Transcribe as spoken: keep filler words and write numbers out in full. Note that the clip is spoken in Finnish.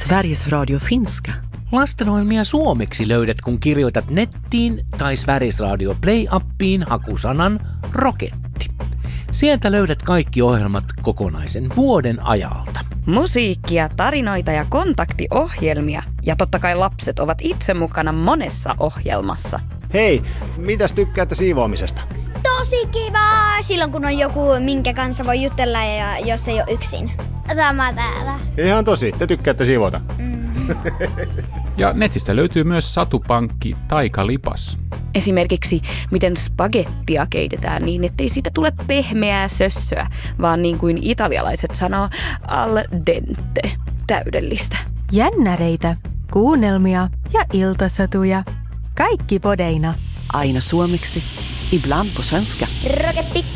Sveriges Radio Finska. Lastenohjelmia suomeksi löydät, kun kirjoitat nettiin tai Sveriges Radio Play-appiin hakusanan Roketti. Sieltä löydät kaikki ohjelmat kokonaisen vuoden ajalta. Musiikkia, tarinoita ja kontaktiohjelmia. Ja totta kai lapset ovat itse mukana monessa ohjelmassa. Hei, mitäs tykkäätte siivoamisesta? Tosi kiva! Silloin kun on joku, minkä kanssa voi jutella ja jos ei ole yksin. Sama täällä. Ihan tosi, te tykkäätte siivota. Mm. Ja netistä löytyy myös satupankki Taikalipas. Esimerkiksi miten spagettia keitetään niin, ettei siitä tule pehmeää sössöä, vaan niin kuin italialaiset sanoo, al dente, täydellistä. Jännäreitä, kuunnelmia ja iltasatuja. Kaikki podeina. Aina suomeksi, ibland på svenska. Roketti!